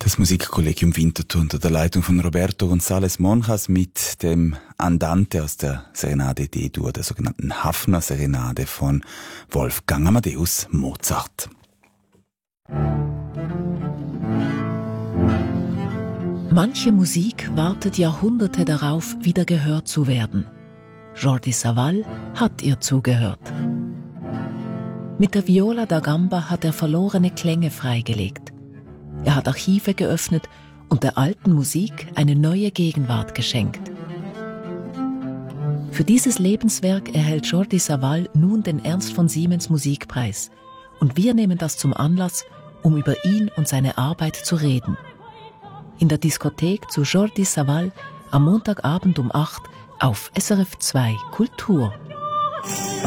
Das Musikkollegium Winterthur unter der Leitung von Roberto González Monjas mit dem Andante aus der Serenade D-Dur, der sogenannten Hafner-Serenade von Wolfgang Amadeus Mozart. Manche Musik wartet Jahrhunderte darauf, wieder gehört zu werden. Jordi Savall hat ihr zugehört. Mit der Viola da Gamba hat er verlorene Klänge freigelegt. Er hat Archive geöffnet und der alten Musik eine neue Gegenwart geschenkt. Für dieses Lebenswerk erhält Jordi Savall nun den Ernst von Siemens Musikpreis. Und wir nehmen das zum Anlass, um über ihn und seine Arbeit zu reden. In der Diskothek zu Jordi Savall am Montagabend um 8 auf SRF 2 Kultur.